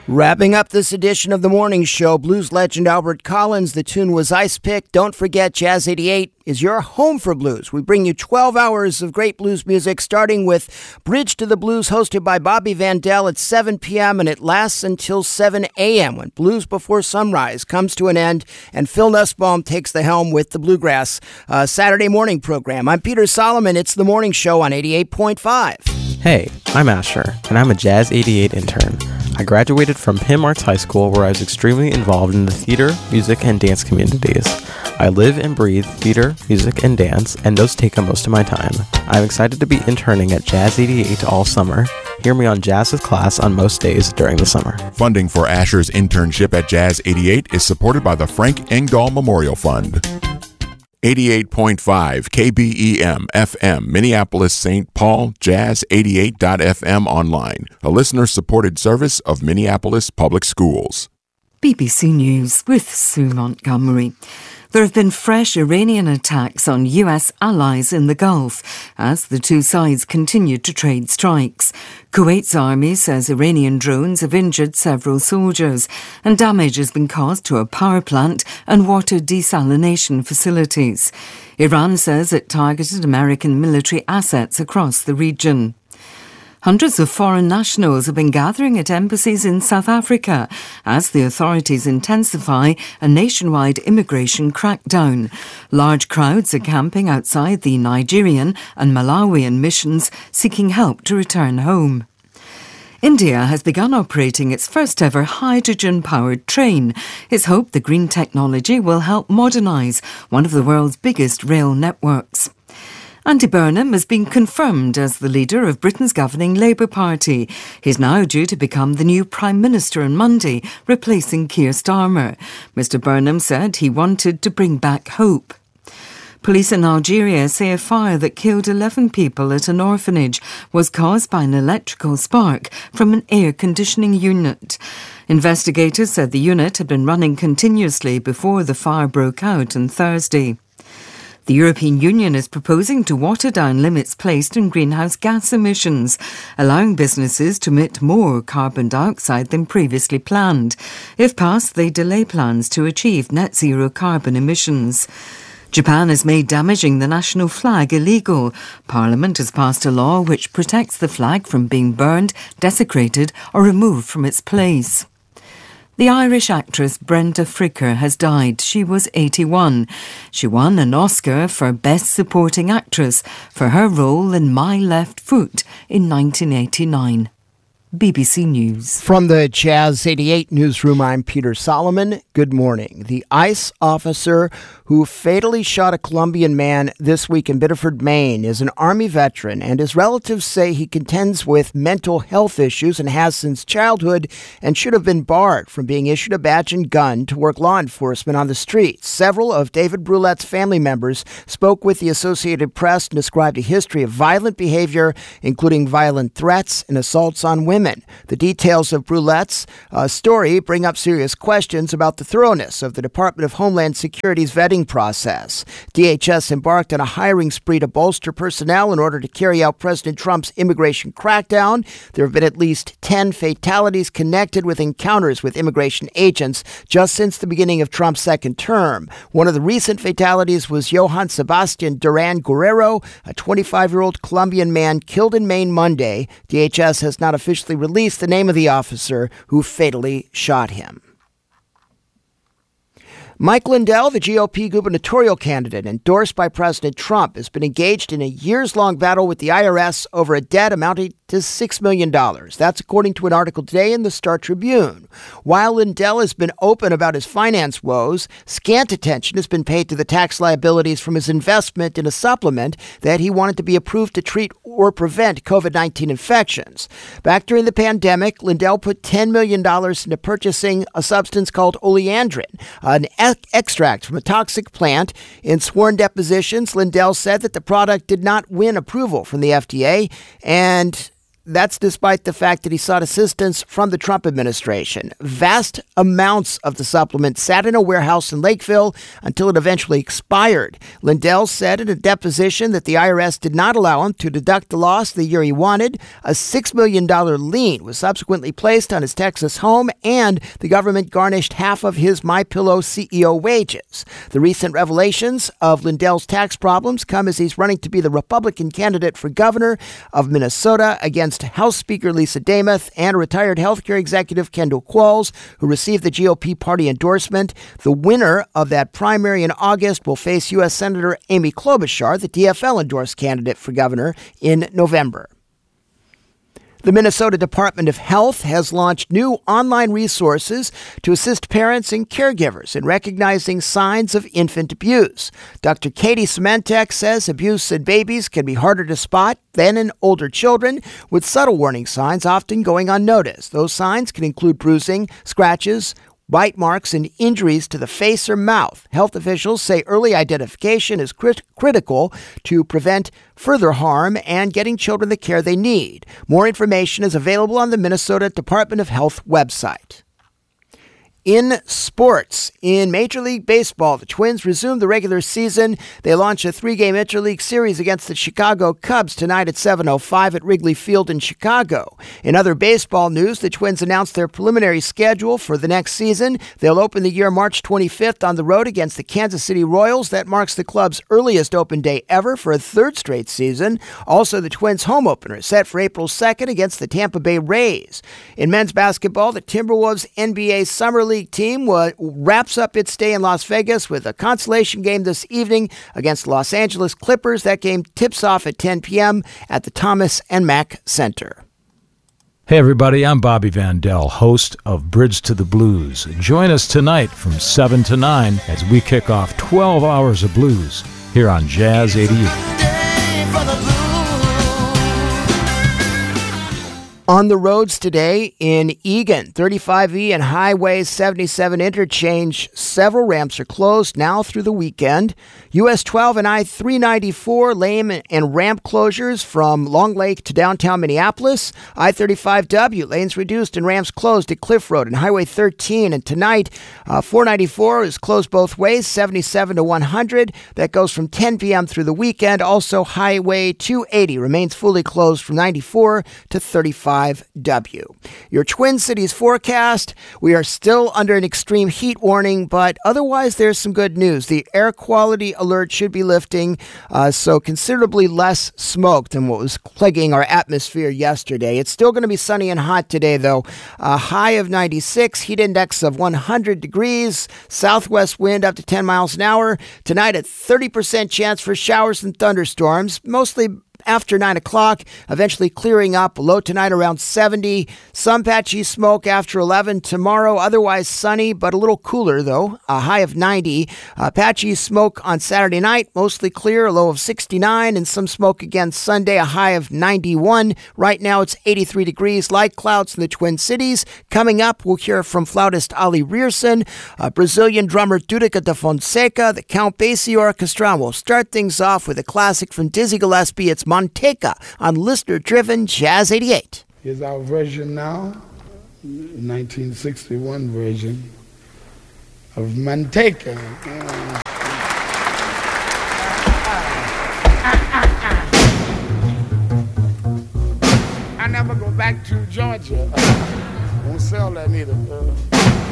Wrapping up this edition of the morning show, blues legend Albert Collins. The tune was Ice Pick. Don't forget, Jazz 88 is your home for blues. We bring you 12 hours of great blues music, starting with Bridge to the Blues, hosted by Bobby Vandell at 7 p.m., and it lasts until 7 a.m. when Blues Before Sunrise comes to an end, and Phil Nussbaum takes the helm with the Bluegrass Saturday morning program. I'm Peter Solomon. It's the morning show on 88.5. Hey, I'm Asher, and I'm a Jazz 88 intern. I graduated from Pim Arts High School, where I was extremely involved in the theater, music, and dance communities. I live and breathe theater, music, and dance, and those take up most of my time. I'm excited to be interning at Jazz 88 all summer. Hear me on Jazz's class on most days during the summer. Funding for Asher's internship at Jazz 88 is supported by the Frank Engdahl Memorial Fund. 88.5 KBEM FM, Minneapolis, St. Paul, Jazz88.fm online, a listener-supported service of Minneapolis Public Schools. BBC News with Sue Montgomery. There have been fresh Iranian attacks on US allies in the Gulf as the two sides continue to trade strikes. Kuwait's army says Iranian drones have injured several soldiers and damage has been caused to a power plant and water desalination facilities. Iran says it targeted American military assets across the region. Hundreds of foreign nationals have been gathering at embassies in South Africa as the authorities intensify a nationwide immigration crackdown. Large crowds are camping outside the Nigerian and Malawian missions seeking help to return home. India has begun operating its first ever hydrogen-powered train. It's hoped the green technology will help modernise one of the world's biggest rail networks. Andy Burnham has been confirmed as the leader of Britain's governing Labour Party. He's now due to become the new Prime Minister on Monday, replacing Keir Starmer. Mr Burnham said he wanted to bring back hope. Police in Algeria say a fire that killed 11 people at an orphanage was caused by an electrical spark from an air conditioning unit. Investigators said the unit had been running continuously before the fire broke out on Thursday. The European Union is proposing to water down limits placed on greenhouse gas emissions, allowing businesses to emit more carbon dioxide than previously planned. If passed, they delay plans to achieve net zero carbon emissions. Japan has made damaging the national flag illegal. Parliament has passed a law which protects the flag from being burned, desecrated or removed from its place. The Irish actress Brenda Fricker has died. She was 81. She won an Oscar for Best Supporting Actress for her role in My Left Foot in 1989. BBC News. From the Jazz 88 newsroom, I'm Peter Solomon. Good morning. The ICE officer who fatally shot a Colombian man this week in Biddeford, Maine, is an Army veteran, and his relatives say he contends with mental health issues and has since childhood and should have been barred from being issued a badge and gun to work law enforcement on the streets. Several of David Brulette's family members spoke with the Associated Press and described a history of violent behavior, including violent threats and assaults on women. The details of Brulette's story bring up serious questions about the thoroughness of the Department of Homeland Security's vetting process. DHS embarked on a hiring spree to bolster personnel in order to carry out President Trump's immigration crackdown. There have been at least 10 fatalities connected with encounters with immigration agents just since the beginning of Trump's second term. One of the recent fatalities was Johann Sebastian Duran Guerrero, a 25-year-old Colombian man killed in Maine Monday. DHS has not officially released the name of the officer who fatally shot him. Mike Lindell, the GOP gubernatorial candidate endorsed by President Trump, has been engaged in a years-long battle with the IRS over a debt amounting to $6 million. That's according to an article today in the Star Tribune. While Lindell has been open about his finance woes, scant attention has been paid to the tax liabilities from his investment in a supplement that he wanted to be approved to treat or prevent COVID-19 infections. Back during the pandemic, Lindell put $10 million into purchasing a substance called oleandrin, an extract from a toxic plant. In sworn depositions, Lindell said that the product did not win approval from the FDA and That's despite the fact that he sought assistance from the Trump administration. Vast amounts of the supplement sat in a warehouse in Lakeville until it eventually expired. Lindell said in a deposition that the IRS did not allow him to deduct the loss the year he wanted. A $6 million lien was subsequently placed on his Texas home, and the government garnished half of his MyPillow CEO wages. The recent revelations of Lindell's tax problems come as he's running to be the Republican candidate for governor of Minnesota against House Speaker Lisa Demuth and retired healthcare executive Kendall Qualls, who received the GOP party endorsement. The winner of that primary in August will face U.S. Senator Amy Klobuchar, the DFL-endorsed candidate for governor, in November. The Minnesota Department of Health has launched new online resources to assist parents and caregivers in recognizing signs of infant abuse. Dr. Katie Sementek says abuse in babies can be harder to spot than in older children, with subtle warning signs often going unnoticed. Those signs can include bruising, scratches, bite marks, and injuries to the face or mouth. Health officials say early identification is critical to prevent further harm and getting children the care they need. More information is available on the Minnesota Department of Health website. In sports, in Major League Baseball, the Twins resume the regular season. They launch a 3-game interleague series against the Chicago Cubs tonight at 7:05 at Wrigley Field in Chicago. In other baseball news, the Twins announced their preliminary schedule for the next season. They'll open the year March 25th on the road against the Kansas City Royals. That marks the club's earliest open day ever for a third straight season. Also, the Twins' home opener is set for April 2nd against the Tampa Bay Rays. In men's basketball, the Timberwolves NBA Summer League team wraps up its stay in Las Vegas with a consolation game this evening against Los Angeles Clippers. That game tips off at 10 p.m. at the Thomas and Mack Center. Hey everybody, I'm Bobby Vandell, host of Bridge to the Blues. Join us tonight from 7 to 9 as we kick off 12 hours of blues here on Jazz 88. On the roads today in Eagan, 35E and Highway 77 interchange, several ramps are closed now through the weekend. US 12 and I-394 lane and ramp closures from Long Lake to downtown Minneapolis. I-35W lanes reduced and ramps closed at Cliff Road and Highway 13. And tonight, 494 is closed both ways, 77 to 100. That goes from 10 p.m. through the weekend. Also, Highway 280 remains fully closed from 94 to 35W. Your Twin Cities forecast, we are still under an extreme heat warning, but otherwise there's some good news. The air quality alert should be lifting, so considerably less smoke than what was plaguing our atmosphere yesterday. It's still going to be sunny and hot today, though. A high of 96, heat index of 100 degrees, southwest wind up to 10 miles an hour. Tonight, a 30% chance for showers and thunderstorms, mostly after 9 o'clock, eventually clearing up. Low tonight around 70. Some patchy smoke after 11 tomorrow. Otherwise sunny, but a little cooler, though. A high of 90. Patchy smoke on Saturday night. Mostly clear. A low of 69. And some smoke again Sunday. A high of 91. Right now it's 83 degrees. Light clouds in the Twin Cities. Coming up, we'll hear from flautist Ali Rierson, Brazilian drummer Dudica da Fonseca, the Count Basie Orchestra. And we'll start things off with a classic from Dizzy Gillespie. It's Manteca on listener-driven Jazz 88. Here's our version now, 1961 version of Manteca. I never go back to Georgia. Won't sell that neither.